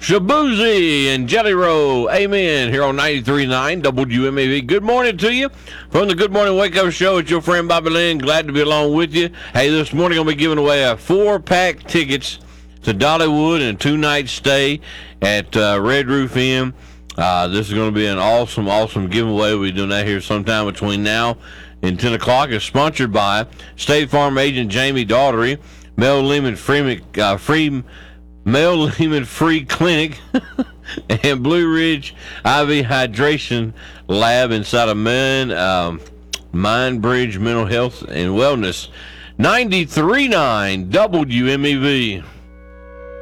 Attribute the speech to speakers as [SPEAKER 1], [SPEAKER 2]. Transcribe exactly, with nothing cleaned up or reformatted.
[SPEAKER 1] Shabuzi and Jelly Roll, amen, here on ninety-three point nine W M A V. Good morning to you from the Good Morning Wake Up Show. It's your friend Bobby Lynn. Glad to be along with you. Hey, this morning I'm going to be giving away a four-pack tickets to Dollywood and a two-night stay at uh, Red Roof Inn. Uh, this is going to be an awesome, awesome giveaway. We'll be doing that here sometime between now and ten o'clock. It's sponsored by State Farm agent Jamie Daughtery, Mel Lehman Free, uh, Free Mel Lehman Free Clinic, and Blue Ridge I V Hydration Lab inside of Man, um, Mind Bridge Mental Health and Wellness. ninety-three point nine W M E V.